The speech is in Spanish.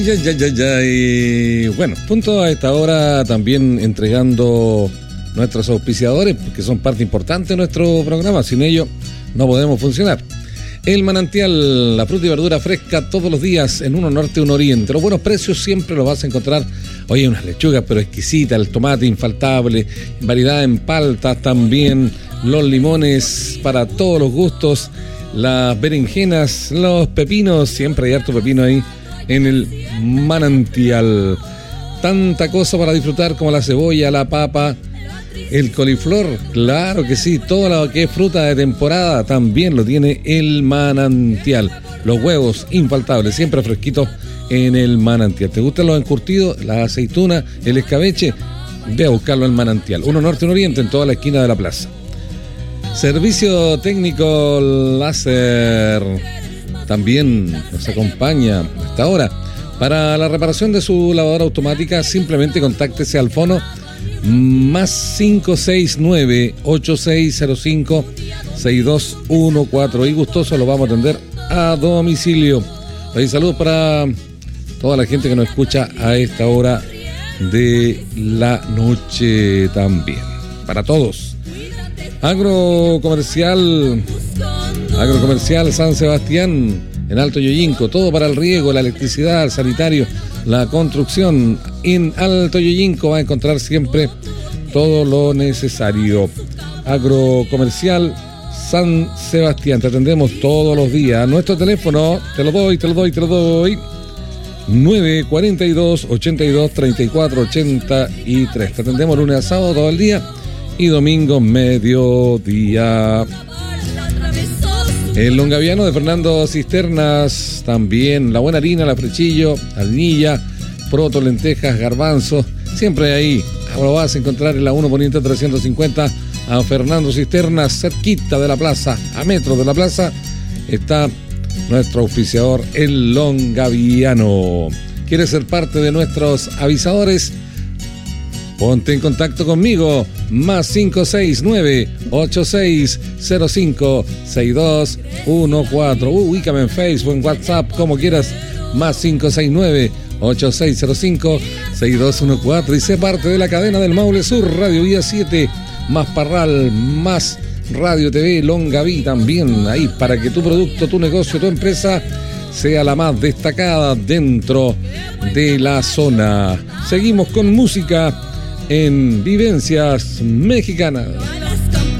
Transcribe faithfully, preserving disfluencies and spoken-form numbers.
Ya, ya, ya, ya. Y bueno, punto a esta hora también entregando nuestros auspiciadores, que son parte importante de nuestro programa. Sin ellos no podemos funcionar. El Manantial, la fruta y verdura fresca todos los días en uno norte, uno oriente. Los buenos precios siempre los vas a encontrar. Oye, unas lechugas pero exquisitas, el tomate infaltable, variedad en paltas también, los limones para todos los gustos, las berenjenas, los pepinos, siempre hay harto pepino ahí en el Manantial. Tanta cosa para disfrutar como la cebolla, la papa, el coliflor, claro que sí, todo lo que es fruta de temporada también lo tiene el Manantial. Los huevos infaltables, siempre fresquitos en el Manantial. ¿Te gustan los encurtidos, la aceituna, el escabeche? Ve a buscarlo en Manantial. Uno norte, uno oriente, en toda la esquina de la plaza. Servicio técnico láser también nos acompaña hasta ahora. Para la reparación de su lavadora automática, simplemente contáctese al fono más cinco seis nueve, ocho seis cero cinco, seis dos uno cuatro y gustoso lo vamos a atender a domicilio. Hay saludos para toda la gente que nos escucha a esta hora de la noche también. Para todos. Agrocomercial, Agrocomercial San Sebastián en Alto Yoyinco, todo para el riego, la electricidad, el sanitario, la construcción. En Alto Yoyinco va a encontrar siempre todo lo necesario. Agrocomercial San Sebastián, te atendemos todos los días. Nuestro teléfono, te lo doy, te lo doy, te lo doy. nueve cuatro dos, ocho dos, tres cuatro ocho tres. Te atendemos lunes a sábado todo el día y domingo mediodía. El longaviano de Fernando Cisternas también, la buena harina, la frechillo, harinilla, proto, lentejas, garbanzos, siempre ahí. Lo vas a encontrar en la uno Poniente trescientos cincuenta a Fernando Cisternas, cerquita de la plaza, a metros de la plaza, está nuestro auspiciador, el longaviano. ¿Quieres ser parte de nuestros avisadores? Ponte en contacto conmigo, más cinco seis nueve, ocho seis cero cinco, seis dos uno cuatro. Uh, ubícame en Facebook, en WhatsApp, como quieras, más cinco seis nueve, ocho seis cero cinco, seis dos uno cuatro. Y sé parte de la cadena del Maule Sur, Radio Vía siete, más Parral, más Radio T V, Longaví también, ahí, para que tu producto, tu negocio, tu empresa sea la más destacada dentro de la zona. Seguimos con música en Vivencias Mexicanas.